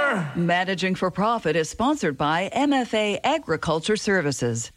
Managing for Profit is sponsored by MFA Agriculture Services.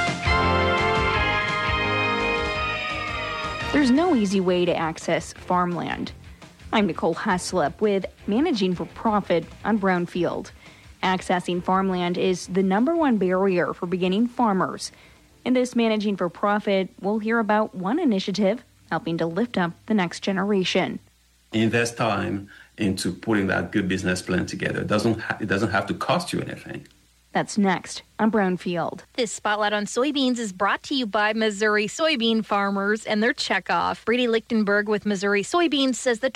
There's no easy way to access farmland. I'm Nicole Haslip with Managing for Profit on Brownfield. Accessing farmland is the number one barrier for beginning farmers. In this Managing for Profit, we'll hear about one initiative helping to lift up the next generation. Invest time into putting that good business plan together. It doesn't have to cost you anything. That's next on Brownfield. This Spotlight on Soybeans is brought to you by Missouri soybean farmers and their checkoff. Brady Lichtenberg with Missouri Soybeans says the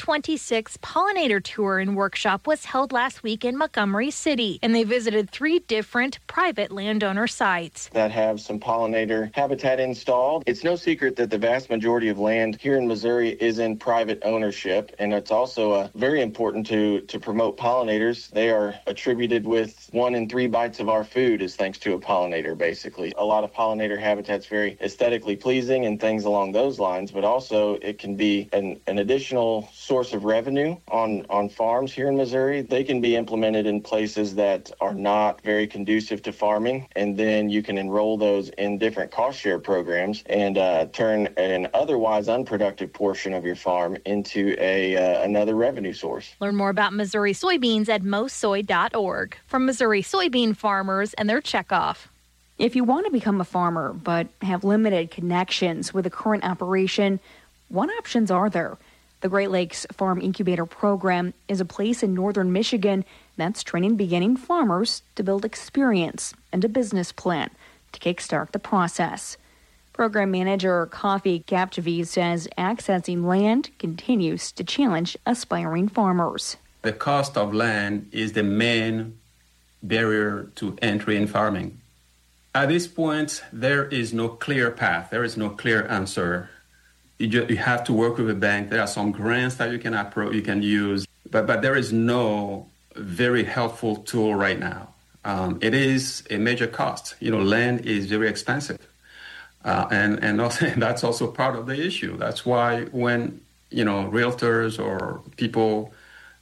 2026 Pollinator Tour and Workshop was held last week in Montgomery City, and they visited 3 different private landowner sites that have some pollinator habitat installed. It's no secret that the vast majority of land here in Missouri is in private ownership, and it's also very important to promote pollinators. They are attributed with 1 in 3 bites of our food is thanks to a pollinator, basically. A lot of pollinator habitat's very aesthetically pleasing and things along those lines, but also it can be an additional source of revenue on farms here in Missouri. They can be implemented in places that are not very conducive to farming, and then you can enroll those in different cost share programs and turn an otherwise unproductive portion of your farm into another revenue source. Learn more about Missouri soybeans at mosoy.org. From Missouri soybean farmers and their checkoff. If you want to become a farmer but have limited connections with the current operation, what options are there? The Great Lakes Farm Incubator Program is a place in northern Michigan that's training beginning farmers to build experience and a business plan to kickstart the process. Program manager Coffee Captivy says accessing land continues to challenge aspiring farmers. The cost of land is the main barrier to entry in farming. At this point, there is no clear path. There is no clear answer. You have to work with a bank. There are some grants that you can use, but there is no very helpful tool right now. It is a major cost. Land is very expensive, and also, that's also part of the issue. That's why when realtors or people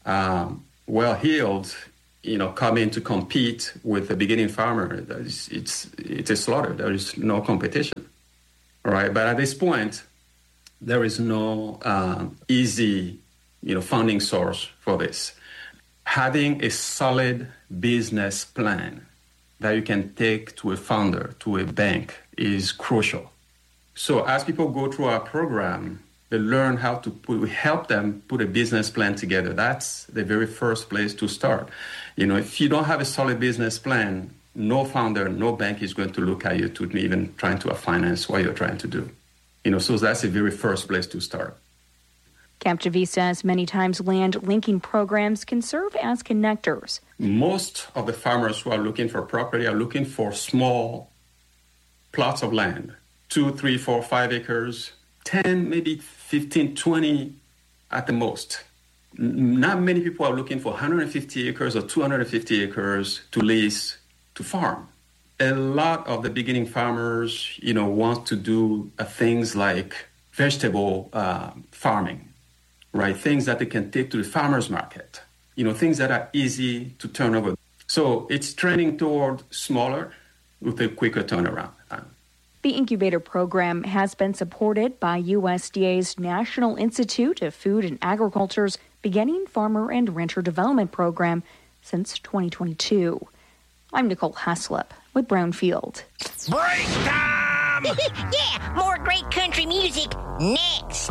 well-heeled come in to compete with the beginning farmer, it's a slaughter. There is no competition, all right? But at this point, there is no easy, funding source for this. Having a solid business plan that you can take to a founder, to a bank, is crucial. So as people go through our program, they learn we help them put a business plan together. That's the very first place to start. If you don't have a solid business plan, no founder, no bank is going to look at you to even trying to finance what you're trying to do. So that's the very first place to start. Captivy says many times land linking programs can serve as connectors. Most of the farmers who are looking for property are looking for small plots of land, 2, 3, 4, 5 acres, 10, maybe 15, 20 at the most. Not many people are looking for 150 acres or 250 acres to lease to farm. A lot of the beginning farmers, want to do things like vegetable farming, right? Things that they can take to the farmer's market, things that are easy to turn over. So it's trending toward smaller with a quicker turnaround. The incubator program has been supported by USDA's National Institute of Food and Agriculture's Beginning Farmer and Rancher Development Program since 2022. I'm Nicole Haslip with Brownfield. Break time! Yeah, more great country music next.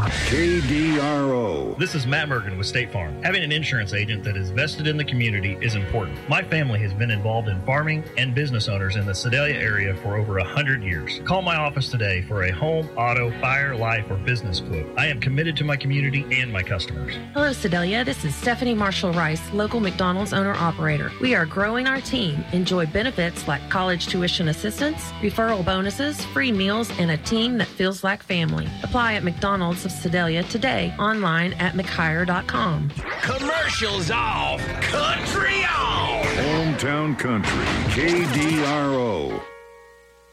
KDRO. This is Matt Mergen with State Farm. Having an insurance agent that is vested in the community is important. My family has been involved in farming and business owners in the Sedalia area for over 100 years. Call my office today for a home, auto, fire, life, or business quote. I am committed to my community and my customers. Hello, Sedalia. This is Stephanie Marshall Rice, local McDonald's owner-operator. We are growing our team. Enjoy benefits like college tuition assistance, referral bonuses, free meals, and a team that feels like family. Apply at McDonald's of Sedalia today, online at mchire.com. Commercials off, country on. Hometown Country, KDRO.